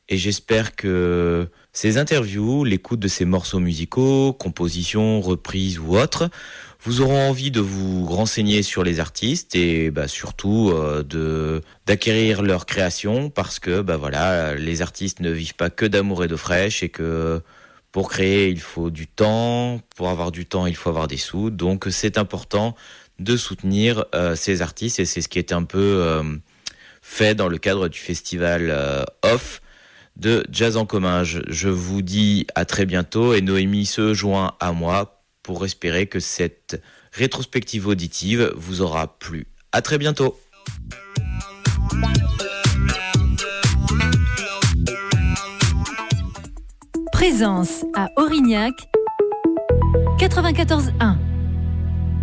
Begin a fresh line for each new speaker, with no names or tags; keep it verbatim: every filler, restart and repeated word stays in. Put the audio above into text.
et j'espère que ces interviews, l'écoute de ces morceaux musicaux, compositions, reprises ou autres, vous auront envie de vous renseigner sur les artistes et bah, surtout euh, de d'acquérir leur création parce que bah voilà, les artistes ne vivent pas que d'amour et d'eau fraîche et que pour créer, il faut du temps, pour avoir du temps, il faut avoir des sous. Donc c'est important de soutenir euh, ces artistes et c'est ce qui est un peu euh, fait dans le cadre du festival euh, Off de Jazz en commun. Je, je vous dis à très bientôt et Noémie se joint à moi pour espérer que cette rétrospective auditive vous aura plu. À très bientôt.
Présence à Aurignac quatre-vingt-quatorze un.